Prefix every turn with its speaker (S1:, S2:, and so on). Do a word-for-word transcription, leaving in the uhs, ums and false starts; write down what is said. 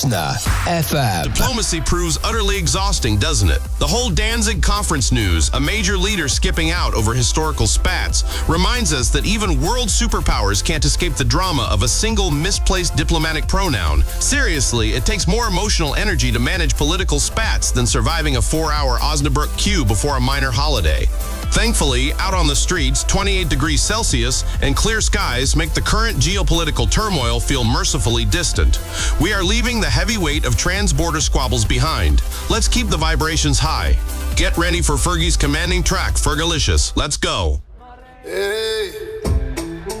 S1: Nah, F M.
S2: Diplomacy proves utterly exhausting, doesn't it? The whole Danzig conference news, a major leader skipping out over historical spats, reminds us that even world superpowers can't escape the drama of a single misplaced diplomatic pronoun. Seriously, it takes more emotional energy to manage political spats than surviving a four-hour Osnabrück queue before a minor holiday. Thankfully, out on the streets, twenty-eight degrees Celsius and clear skies make the current geopolitical turmoil feel mercifully distant. We are leaving the heavy weight of trans-border squabbles behind. Let's keep the vibrations high. Get ready for Fergie's commanding track, Fergalicious. Let's go.
S3: Hey.